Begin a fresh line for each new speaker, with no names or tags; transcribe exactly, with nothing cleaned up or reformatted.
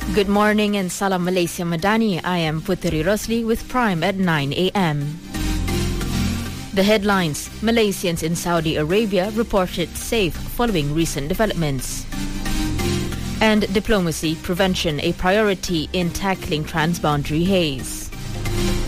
Good morning and Salam Malaysia Madani. I am Puteri Rosli with Prime at nine a.m. The headlines: Malaysians in Saudi Arabia reported safe following recent developments. And diplomacy prevention a priority in tackling transboundary haze.